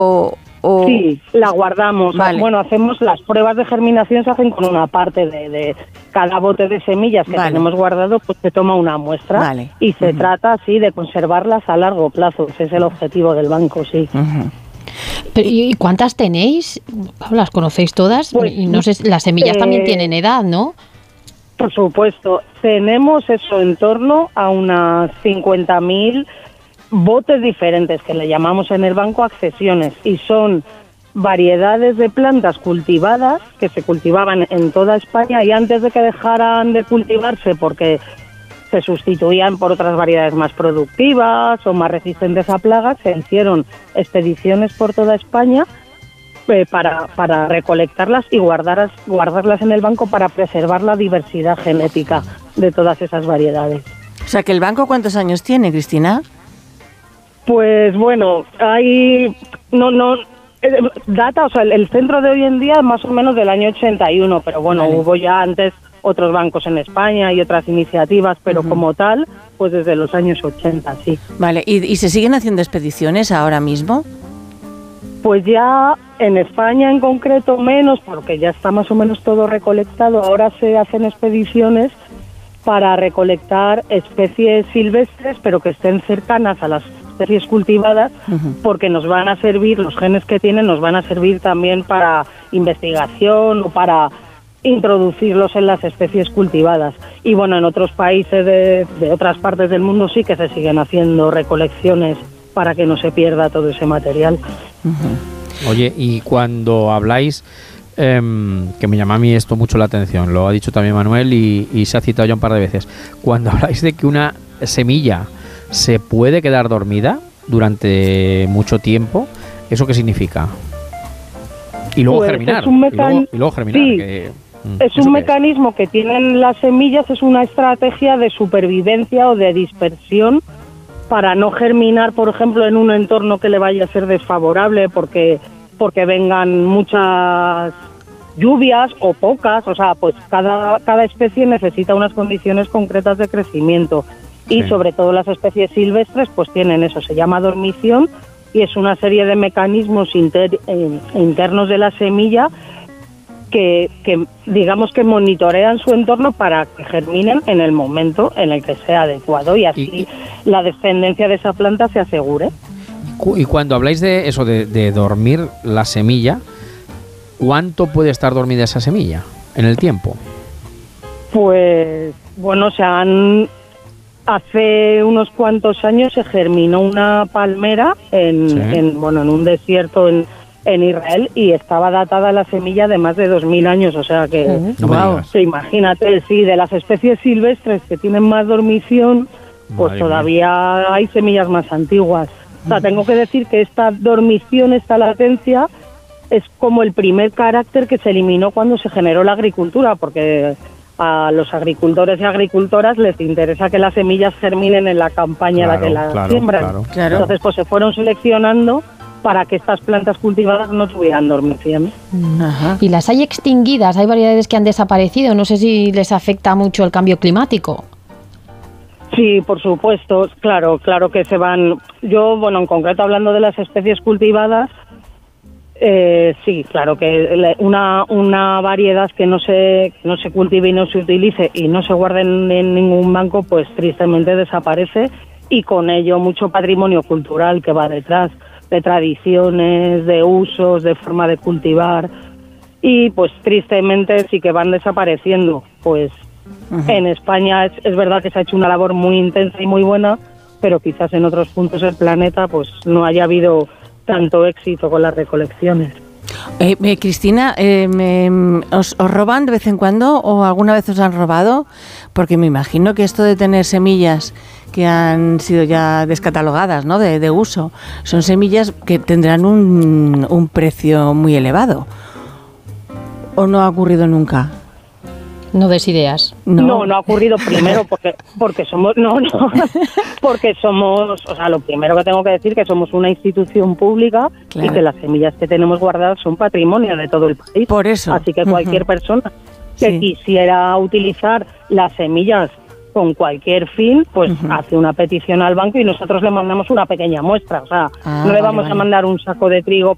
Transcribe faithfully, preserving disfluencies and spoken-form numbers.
o, o... Sí, la guardamos. Vale. Bueno, hacemos las pruebas de germinación, se hacen con una parte de, de cada bote de semillas que Vale. tenemos guardado, pues se toma una muestra Vale. y se Uh-huh. trata así de conservarlas a largo plazo. Ese es el objetivo del banco, sí. Uh-huh. Pero, ¿y cuántas tenéis? ¿Las conocéis todas? Pues, y no sé, las semillas eh, también tienen edad, ¿no? Por supuesto, tenemos eso en torno a unas cincuenta mil botes diferentes que le llamamos en el banco accesiones, y son variedades de plantas cultivadas que se cultivaban en toda España, y antes de que dejaran de cultivarse porque se sustituían por otras variedades más productivas o más resistentes a plagas, se hicieron expediciones por toda España eh, para, para recolectarlas y guardarlas, guardarlas en el banco para preservar la diversidad genética de todas esas variedades. O sea, que el banco, ¿cuántos años tiene, Cristina? Pues bueno, hay no no eh, data, o sea, el, el centro de hoy en día es más o menos del año ochenta y uno, pero bueno, Vale. hubo ya antes otros bancos en España y otras iniciativas, pero uh-huh. como tal, pues desde los años ochenta, sí. Vale, ¿y, y se siguen haciendo expediciones ahora mismo? Pues ya en España en concreto menos, porque ya está más o menos todo recolectado. Ahora se hacen expediciones para recolectar especies silvestres, pero que estén cercanas a las especies cultivadas, uh-huh. porque nos van a servir, los genes que tienen nos van a servir también para investigación o para introducirlos en las especies cultivadas. Y bueno, en otros países de, de otras partes del mundo sí que se siguen haciendo recolecciones para que no se pierda todo ese material. Uh-huh. Oye, y cuando habláis, eh, que me llama a mí esto mucho la atención, lo ha dicho también Manuel y, y se ha citado ya un par de veces, cuando habláis de que una semilla se puede quedar dormida durante mucho tiempo, ¿eso qué significa? Y luego pues germinar. Es un mecan... y, luego, y luego germinar. Sí. Que, Es un mecanismo es? que tienen las semillas, es una estrategia de supervivencia o de dispersión para no germinar, por ejemplo, en un entorno que le vaya a ser desfavorable porque porque vengan muchas lluvias o pocas, o sea, pues cada, cada especie necesita unas condiciones concretas de crecimiento y sí. sobre todo las especies silvestres pues tienen eso, se llama dormición y es una serie de mecanismos inter, eh, internos de la semilla Que, que digamos que monitorean su entorno para que germinen en el momento en el que sea adecuado y así y, la descendencia de esa planta se asegure. Y cuando habláis de eso, de, de dormir la semilla, ¿cuánto puede estar dormida esa semilla en el tiempo? Pues bueno, se han hace unos cuantos años se germinó una palmera en, sí. en bueno en un desierto en en Israel y estaba datada la semilla de más de dos mil años, o sea que, uh-huh. no wow, sí, imagínate, sí, de las especies silvestres que tienen más dormición, pues Madre todavía mía. hay semillas más antiguas. O sea, tengo que decir que esta dormición, esta latencia, es como el primer carácter que se eliminó cuando se generó la agricultura, porque a los agricultores y agricultoras les interesa que las semillas germinen en la campaña claro, en la que las claro, siembran. Claro, claro. Entonces, pues se fueron seleccionando para que estas plantas cultivadas no tuvieran dormición. Ajá. ¿Y las hay extinguidas? ¿Hay variedades que han desaparecido? No sé si les afecta mucho el cambio climático. Sí, por supuesto, claro, claro que se van. Yo, bueno, en concreto hablando de las especies cultivadas, eh, sí, claro que una una variedad que no se que no se cultive y no se utilice y no se guarde en, en ningún banco, pues tristemente desaparece y con ello mucho patrimonio cultural que va detrás, de tradiciones, de usos, de forma de cultivar y pues tristemente sí que van desapareciendo. Pues uh-huh. en España es, es verdad que se ha hecho una labor muy intensa y muy buena, pero quizás en otros puntos del planeta pues no haya habido tanto éxito con las recolecciones. Eh, eh, Cristina, eh, me, ¿os, ¿os roban de vez en cuando o alguna vez os han robado? Porque me imagino que esto de tener semillas que han sido ya descatalogadas, ¿no?, de, de uso, son semillas que tendrán un, un precio muy elevado. ¿O no ha ocurrido nunca? No des ideas. No, no, no ha ocurrido primero porque porque somos no, no, porque somos, o sea, lo primero que tengo que decir que somos una institución pública claro. y que las semillas que tenemos guardadas son patrimonio de todo el país. Por eso. Así que cualquier uh-huh. persona que sí. quisiera utilizar las semillas con cualquier fin, pues uh-huh. hace una petición al banco y nosotros le mandamos una pequeña muestra. O sea, ah, no le vamos vale, vale. a mandar un saco de trigo